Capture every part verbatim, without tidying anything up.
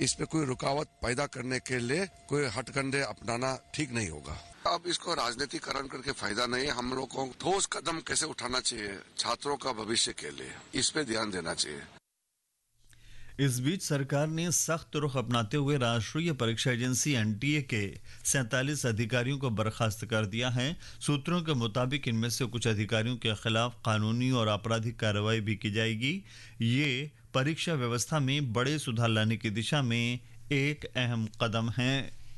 इसमें कोई रुकावट पैदा करने के लिए कोई हथकंडे अपनाना ठीक नहीं होगा। अब इसको राजनीतिकरण करके फायदा नहीं है। हम लोग को ठोस कदम कैसे उठाना चाहिए छात्रों का भविष्य के लिए, इस पे ध्यान देना चाहिए। इस बीच सरकार ने सख्त रुख अपनाते हुए राष्ट्रीय परीक्षा एजेंसी एनटीए के सैंतालीस अधिकारियों को बर्खास्त कर दिया है। सूत्रों के मुताबिक इनमें से कुछ अधिकारियों के खिलाफ कानूनी और आपराधिक कार्रवाई भी की जाएगी। ये परीक्षा व्यवस्था में बड़े सुधार लाने की दिशा में एक अहम कदम है।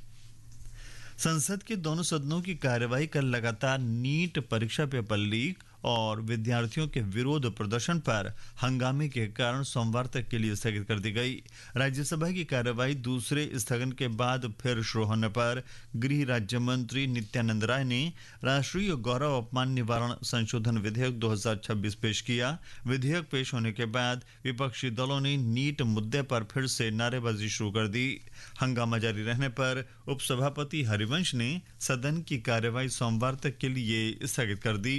संसद के दोनों सदनों की कार्यवाही कल लगातार नीट परीक्षा पेपर लीक और विद्यार्थियों के विरोध प्रदर्शन पर हंगामे के कारण सोमवार तक के लिए स्थगित कर दी गई। राज्यसभा की कार्यवाही दूसरे स्थगन के बाद फिर शुरू होने पर गृह राज्य मंत्री नित्यानंद राय ने राष्ट्रीय गौरव अपमान निवारण संशोधन विधेयक दो हज़ार छब्बीस पेश किया। विधेयक पेश होने के बाद विपक्षी दलों ने नीट मुद्दे पर फिर से नारेबाजी शुरू कर दी। हंगामा जारी रहने पर उपसभापति हरिवंश ने सदन की कार्यवाही सोमवार तक के लिए स्थगित कर दी।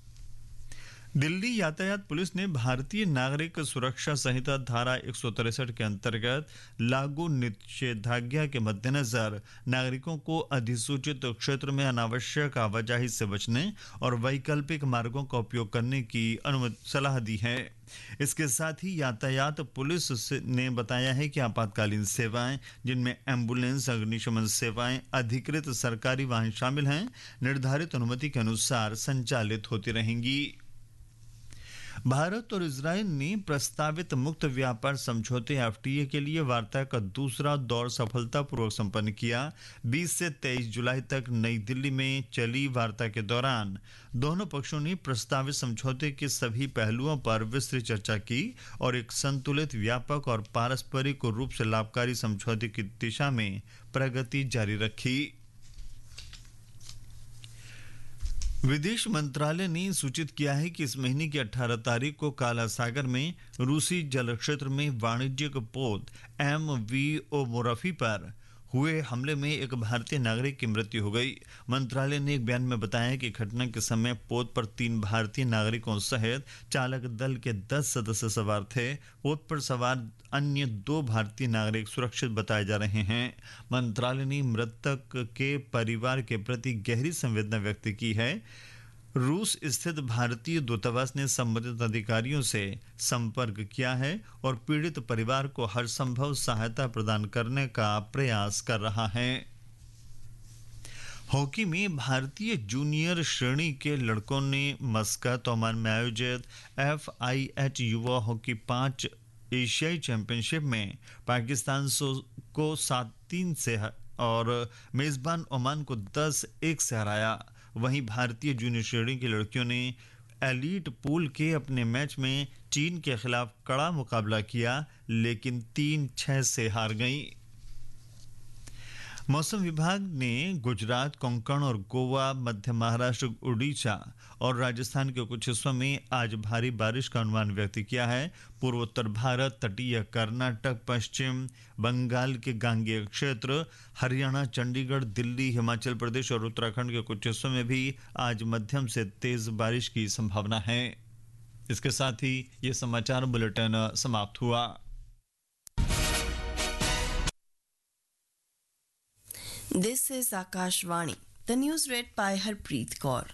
दिल्ली यातायात पुलिस ने भारतीय नागरिक सुरक्षा संहिता धारा एक सौ तिरसठ के अंतर्गत लागू निषेधाज्ञा के मद्देनजर नागरिकों को अधिसूचित क्षेत्र में अनावश्यक आवाजाही से बचने और वैकल्पिक मार्गों का उपयोग करने की अनुमति सलाह दी है। इसके साथ ही यातायात पुलिस ने बताया है कि आपातकालीन सेवाएं, जिनमें एम्बुलेंस, अग्निशमन सेवाएं, अधिकृत सरकारी वाहन शामिल हैं, निर्धारित अनुमति के अनुसार संचालित होती रहेंगी। भारत और इजरायल ने प्रस्तावित मुक्त व्यापार समझौते एफटीए के लिए वार्ता का दूसरा दौर सफलतापूर्वक संपन्न किया। बीस से तेईस जुलाई तक नई दिल्ली में चली वार्ता के दौरान दोनों पक्षों ने प्रस्तावित समझौते के सभी पहलुओं पर विस्तृत चर्चा की और एक संतुलित, व्यापक और पारस्परिक रूप से लाभकारी समझौते की दिशा में प्रगति जारी रखी। विदेश मंत्रालय ने सूचित किया है कि इस महीने की अठारह तारीख को काला सागर में रूसी जल क्षेत्र में वाणिज्यिक पोत एम वी ओ मोराफी पर हुए हमले में एक भारतीय नागरिक की मृत्यु हो गई। मंत्रालय ने एक बयान में बताया कि घटना के समय पोत पर तीन भारतीय नागरिकों सहित चालक दल के दस सदस्य सवार थे। पोत पर सवार अन्य दो भारतीय नागरिक सुरक्षित बताए जा रहे हैं। मंत्रालय ने मृतक के परिवार के प्रति गहरी संवेदना व्यक्त की है। रूस स्थित भारतीय दूतावास ने संबंधित अधिकारियों से संपर्क किया है और पीड़ित परिवार को हर संभव सहायता प्रदान करने का प्रयास कर रहा है। हॉकी में भारतीय जूनियर श्रेणी के लड़कों ने मस्कत, ओमान में आयोजित एफ आई एच युवा हॉकी पांच एशियाई चैंपियनशिप में पाकिस्तान को सात तीन से और मेजबान ओमान को दस एक से हराया। वहीं भारतीय जूनियर श्रेणी की लड़कियों ने एलीट पूल के अपने मैच में चीन के खिलाफ कड़ा मुकाबला किया, लेकिन तीन छह से हार गईं। मौसम विभाग ने गुजरात, कोंकण और गोवा, मध्य महाराष्ट्र, उड़ीसा और राजस्थान के कुछ हिस्सों में आज भारी बारिश का अनुमान व्यक्त किया है। पूर्वोत्तर भारत, तटीय कर्नाटक, पश्चिम बंगाल के गांगेय क्षेत्र, हरियाणा, चंडीगढ़, दिल्ली, हिमाचल प्रदेश और उत्तराखंड के कुछ हिस्सों में भी आज मध्यम से तेज बारिश की संभावना है। इसके साथ ही ये समाचार बुलेटिन समाप्त हुआ। This is Akashvani. The news read by Harpreet Kaur.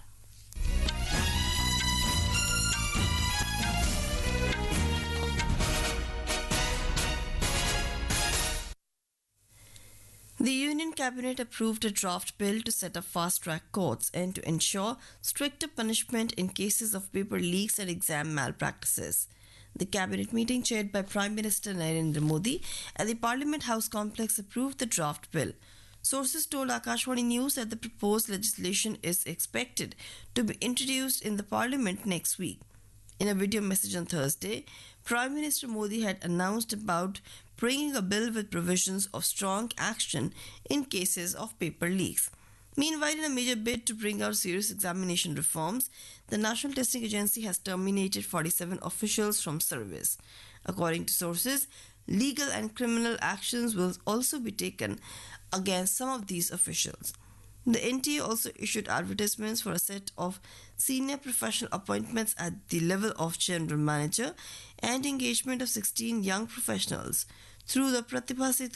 The Union Cabinet approved a draft bill to set up fast-track courts and to ensure stricter punishment in cases of paper leaks and exam malpractices. The cabinet meeting chaired by Prime Minister Narendra Modi at the Parliament House complex approved the draft bill. Sources told Akashvani News that the proposed legislation is expected to be introduced in the Parliament next week. In a video message on Thursday, Prime Minister Modi had announced about bringing a bill with provisions of strong action in cases of paper leaks. Meanwhile, in a major bid to bring out serious examination reforms, the National Testing Agency has terminated forty-seven officials from service. According to sources, legal and criminal actions will also be taken against some of these officials. The N T A also issued advertisements for a set of senior professional appointments at the level of general manager and engagement of sixteen young professionals through the Pratibha Setu